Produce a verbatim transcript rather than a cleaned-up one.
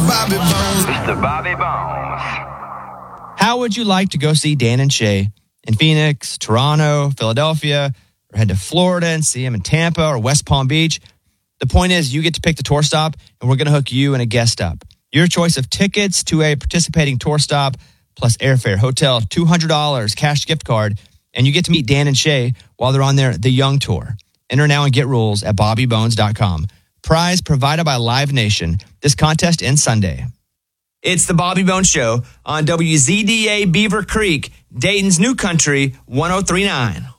Bobby Bones. Mister Bobby Bones. How would you like to go see Dan and Shay in Phoenix, Toronto, Philadelphia, or head to Florida and see him in Tampa or West Palm Beach? The point is, you get to pick the tour stop, and we're going to hook you and a guest up. Your choice of tickets to a participating tour stop, plus airfare, hotel, two hundred dollars, cash gift card, and you get to meet Dan and Shay while they're on their The Young Tour. Enter now and get rules at bobby bones dot com. Prize provided by Live Nation. This contest ends Sunday. It's the Bobby Bones Show on W Z D A Beaver Creek, Dayton's New Country, one oh three point nine.